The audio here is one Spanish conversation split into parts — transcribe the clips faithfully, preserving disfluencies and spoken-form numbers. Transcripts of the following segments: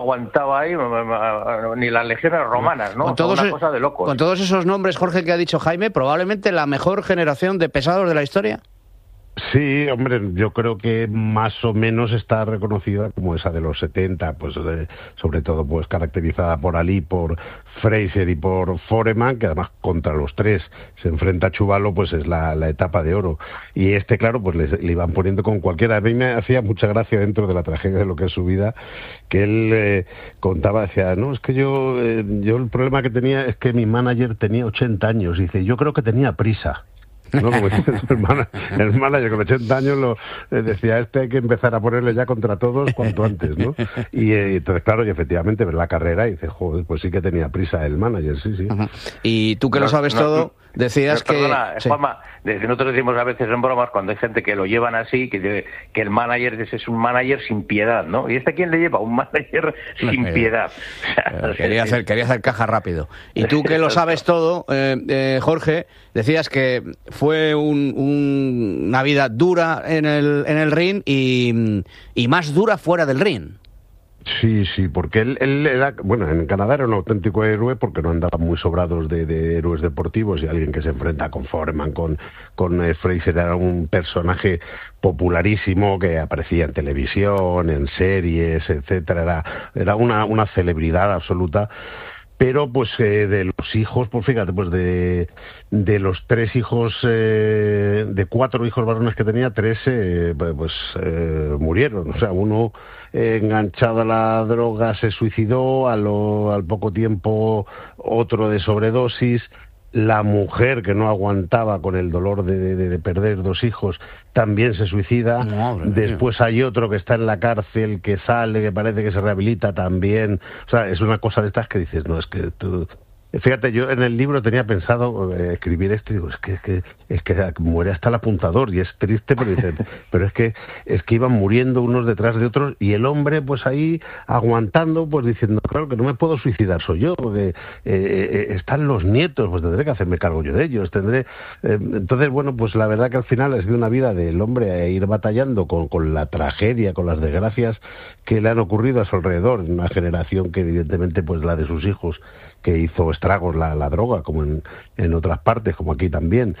aguantaba ahí ni las legiones romanas, ¿no? Con todos, una cosa de locos. Con todos esos nombres, Jorge, que ha dicho Jaime, probablemente la mejor generación de pesados de la historia. Sí, hombre, yo creo que más o menos está reconocida como esa de los setenta, pues de, sobre todo pues caracterizada por Ali, por Fraser y por Foreman, que además contra los tres se enfrenta a Chuvalo, pues es la, la etapa de oro. Y este, claro, pues le, le iban poniendo con cualquiera. A mí me hacía mucha gracia dentro de la tragedia de lo que es su vida, que él eh, contaba, decía, no, es que yo, eh, yo el problema que tenía es que mi manager tenía ochenta años, y dice, yo creo que tenía prisa. No, como dice el manager, el manager con ochenta años lo eh, decía, este hay que empezar a ponerle ya contra todos cuanto antes, ¿no? Y eh, entonces, claro, y efectivamente ves la carrera y dices, joder, pues sí que tenía prisa el manager, sí, sí. Uh-huh. Y tú que no, lo sabes no, todo, decías no, que... Perdona, sí. Juanma, nosotros decimos a veces en bromas, cuando hay gente que lo llevan así, que, que el manager es un manager sin piedad, ¿no? ¿Y este quién le lleva? Un manager sin no, piedad. Quería hacer, quería hacer caja rápido. Y tú que lo sabes todo, eh, eh, Jorge, decías que fue un, un, una vida dura en el, en el ring y, y más dura fuera del ring. Sí, sí, porque él, él era, bueno, en Canadá era un auténtico héroe porque no andaban muy sobrados de, de héroes deportivos, y alguien que se enfrenta con Foreman, con, con eh, Fraser, era un personaje popularísimo que aparecía en televisión, en series, etcétera, era, era una, una celebridad absoluta. Pero pues eh, de los hijos, pues fíjate, pues de, de los tres hijos, eh, de cuatro hijos varones que tenía, tres eh, pues eh, murieron. O sea, uno eh, enganchado a la droga se suicidó, a lo, al poco tiempo otro de sobredosis. La mujer, que no aguantaba con el dolor de, de, de perder dos hijos, también se suicida. Madre Después mía. Hay otro que está en la cárcel, que sale, que parece que se rehabilita también. O sea, es una cosa de estas que dices, no, es que tú... Fíjate, yo en el libro tenía pensado eh, escribir esto y digo, es que, es que es que muere hasta el apuntador, y es triste, pero dicen, pero es que es que iban muriendo unos detrás de otros, y el hombre pues ahí aguantando, pues diciendo, claro que no me puedo suicidar soy yo, porque eh, eh, están los nietos, pues tendré que hacerme cargo yo de ellos, tendré eh, entonces bueno, pues la verdad que al final ha sido una vida del hombre a ir batallando con, con la tragedia, con las desgracias que le han ocurrido a su alrededor, una generación que evidentemente pues la de sus hijos, que hizo estragos la, la droga, como en, en otras partes, como aquí también.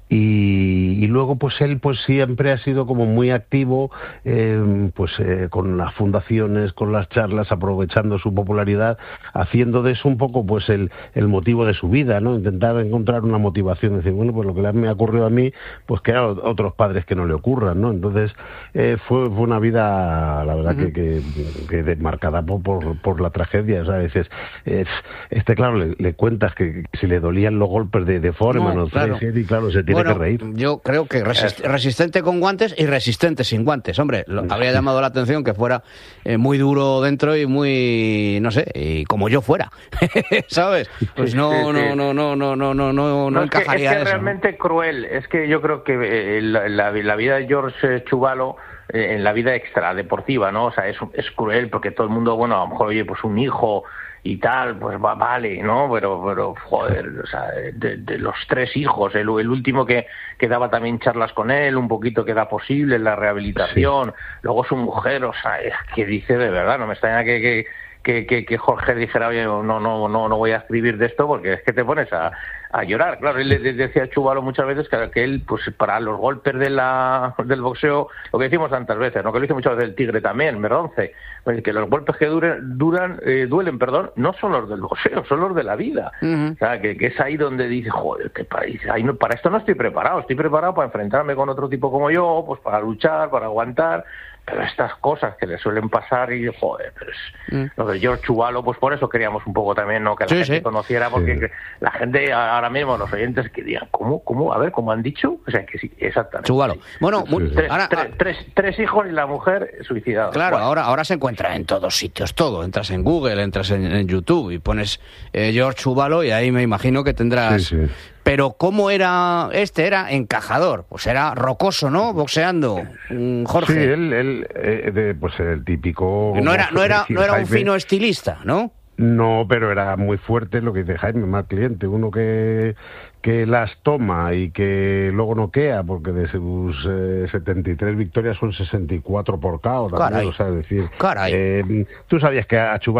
Y, y luego, pues él pues siempre ha sido como muy activo, eh, pues eh, con las fundaciones, con las charlas, aprovechando su popularidad, haciendo de eso un poco pues el, el motivo de su vida, ¿no? Intentar encontrar una motivación, decir, bueno, pues lo que me ha ocurrido a mí, pues que a otros padres que no le ocurran, ¿no? Entonces, eh, fue, fue una vida, la verdad, uh-huh. que, que, que marcada por, por, por la tragedia, o sea, a veces, eh, este claro, le, le cuentas que, que si le dolían los golpes de, de Foreman no, o claro. Fraser, y claro, se tiene bueno, que reír. Yo creo que resist, resistente con guantes y resistente sin guantes. Hombre, lo, habría llamado la atención que fuera eh, muy duro dentro y muy, no sé, y como yo fuera, ¿sabes? Pues no, sí, sí. no, no, no, no, no, no, no, no encajaría es que, es que eso. Es realmente cruel. Es que yo creo que eh, la, la, la vida de George Chuvalo, eh, en la vida extradeportiva, ¿no? O sea, es, es cruel porque todo el mundo, bueno, a lo mejor, oye, pues un hijo y tal, pues va, vale, ¿no? Pero, pero joder, o sea, de, de los tres hijos, el, el último que, que daba también charlas con él, un poquito que da posible la rehabilitación, sí. Luego su mujer, o sea, es que dice de verdad, no me extraña que... que Que, que, que Jorge dijera, oye, no, no, no, no voy a escribir de esto porque es que te pones a, a llorar. Claro, él le decía a Chuvalo muchas veces que, que él, pues para los golpes de la, del boxeo, lo que decimos tantas veces, ¿no? Que lo dice muchas veces el Tigre también, Verdonce, que los golpes que duren, duran, eh, duelen, perdón, no son los del boxeo, son los de la vida. Uh-huh. O sea, que, que es ahí donde dice, joder, que para, ahí no, para esto no estoy preparado, estoy preparado para enfrentarme con otro tipo como yo, pues para luchar, para aguantar. Pero estas cosas que le suelen pasar y, joder, pero es, mm. lo de George Chuvalo, pues por eso queríamos un poco también, ¿no? Que la sí, gente sí. conociera, porque sí. la gente ahora mismo, los oyentes, que digan, ¿cómo? ¿Cómo? A ver, ¿cómo han dicho? O sea, que sí, exactamente. Chuvalo. Bueno, sí, sí. Tres, ahora, tres, tres, tres hijos y la mujer suicidada. Claro, bueno. ahora, ahora se encuentra en todos sitios, todo. Entras en Google, entras en, en YouTube y pones eh, George Chuvalo y ahí me imagino que tendrás... Sí, sí. Pero ¿cómo era este? Era encajador, pues era rocoso, ¿no? Boxeando, Jorge. Sí, él, él eh, de, pues el típico... No era, no era, no era un fino estilista, ¿no? No, pero era muy fuerte lo que dice Jaime, mal cliente, uno que que las toma y que luego noquea, porque de sus eh, setenta y tres victorias son sesenta y cuatro por K O también, o sea, es decir, Caray. Eh, tú sabías que a Chubalo